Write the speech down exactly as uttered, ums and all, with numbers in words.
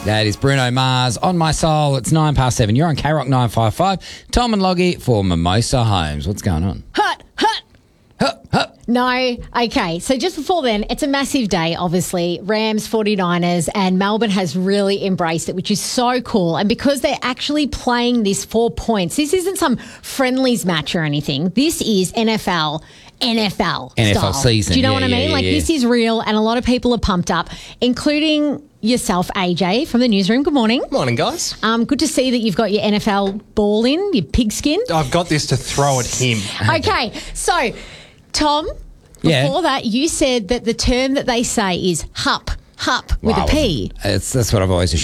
That is Bruno Mars, On My Soul. It's nine past seven. You're on K Rock nine five five. Tom and Loggy for Mimosa Homes. What's going on? Hut, hut. Hup, hup. No. Okay. So just before then, it's a massive day, obviously. Rams, forty-niners, and Melbourne has really embraced it, which is so cool. And because they're actually playing this for points, this isn't some friendlies match or anything. This is N F L. N F L N F L style. season. Do you know Yeah, what I yeah, mean? yeah, Like, yeah. this is real, and a lot of people are pumped up, including yourself, A J, from the newsroom. Good morning. Morning, guys. Um, good to see that you've got your N F L ball in, your pigskin. I've got this to throw at him. Okay, so, Tom, Yeah. before that, you said that the term that they say is hup, hup, with Wow. a P. It's, that's what I've always